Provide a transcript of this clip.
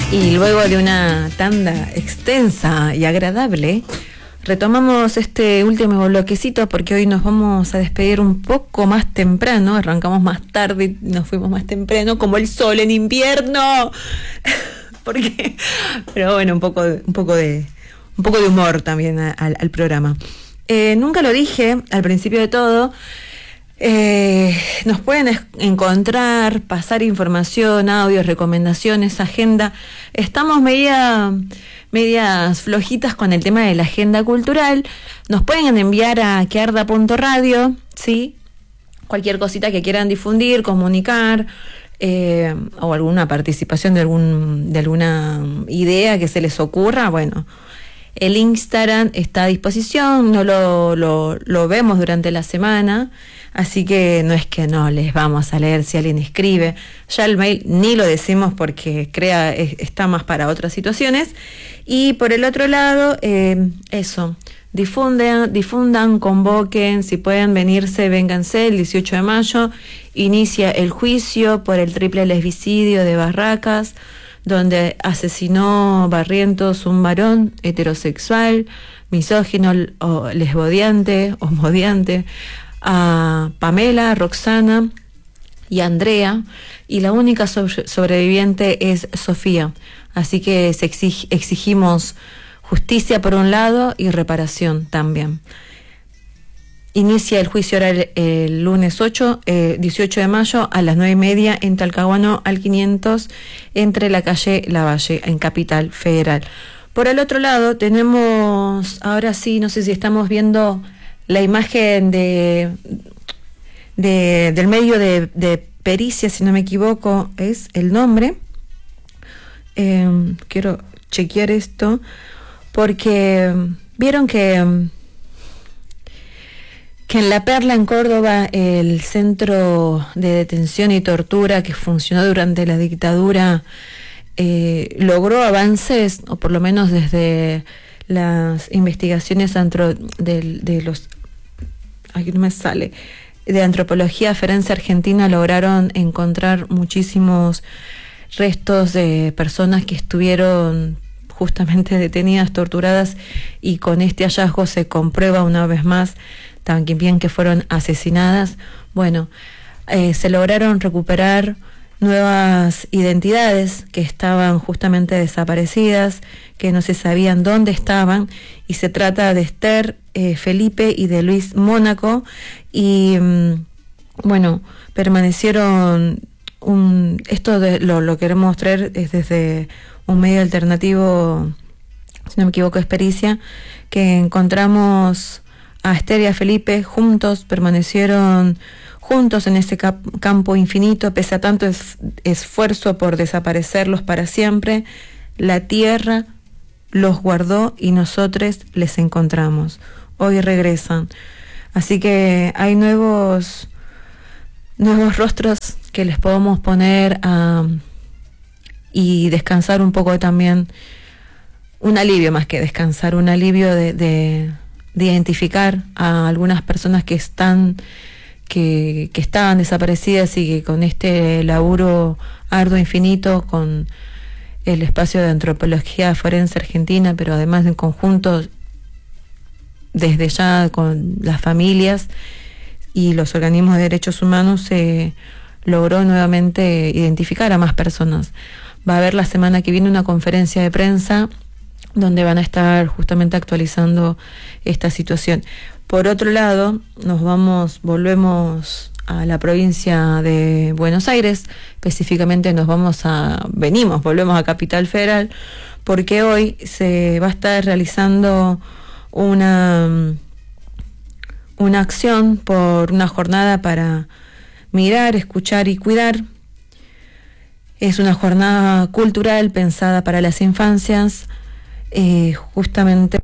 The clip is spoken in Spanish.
Y luego de una tanda extensa y agradable, retomamos este último bloquecito porque hoy nos vamos a despedir un poco más temprano. Arrancamos más tarde y nos fuimos más temprano, como el sol en invierno. Porque, pero bueno, un poco de humor también al programa. Nunca lo dije al principio de todo. Nos pueden encontrar, pasar información, audios, recomendaciones, agenda. Estamos medias flojitas con el tema de la agenda cultural. Nos pueden enviar a quearda.radio, ¿sí? Cualquier cosita que quieran difundir, comunicar, o alguna participación de alguna idea que se les ocurra. Bueno, el Instagram está a disposición, no lo vemos durante la semana, así que no es que no les vamos a leer si alguien escribe. Ya el mail ni lo decimos porque está más para otras situaciones. Y por el otro lado, eso, difundan, convoquen, si pueden venirse, vénganse. El 18 de mayo inicia el juicio por el triple lesbicidio de Barracas, donde asesinó Barrientos un varón heterosexual, misógino o lesbodiante, homodiante, a Pamela, Roxana y Andrea, y la única sobreviviente es Sofía. Así que exigimos justicia por un lado y reparación también. Inicia el juicio oral el lunes 18 de mayo a las 9:30 en Talcahuano al 500 entre la calle Lavalle en Capital Federal. Por el otro lado tenemos, ahora sí, no sé si estamos viendo la imagen del medio de pericia, si no me equivoco, es el nombre. Quiero chequear esto porque vieron que en La Perla, en Córdoba, el centro de detención y tortura que funcionó durante la dictadura logró avances, o por lo menos desde las investigaciones de antropología forense argentina, lograron encontrar muchísimos restos de personas que estuvieron justamente detenidas, torturadas, y con este hallazgo se comprueba una vez más también que fueron asesinadas. Bueno, se lograron recuperar nuevas identidades que estaban justamente desaparecidas, que no se sabían dónde estaban, y se trata de Esther, Felipe y de Luis Mónaco, y bueno, permanecieron esto lo queremos traer desde un medio alternativo, si no me equivoco, es Pericia, que encontramos a Esther y a Felipe juntos, permanecieron juntos en ese campo infinito, pese a tanto esfuerzo por desaparecerlos para siempre. La tierra los guardó y nosotros les encontramos. Hoy regresan. Así que hay nuevos rostros que les podemos poner y descansar un poco también. Un alivio más que descansar, un alivio de identificar a algunas personas que estaban desaparecidas, y que con este laburo arduo infinito, con el espacio de antropología forense argentina, pero además en conjunto desde ya con las familias y los organismos de derechos humanos, se logró nuevamente identificar a más personas. Va a haber la semana que viene una conferencia de prensa donde van a estar justamente actualizando esta situación. Por otro lado, volvemos a la provincia de Buenos Aires, específicamente volvemos a Capital Federal, porque hoy se va a estar realizando una acción por una jornada para mirar, escuchar y cuidar. Es una jornada cultural pensada para las infancias, justamente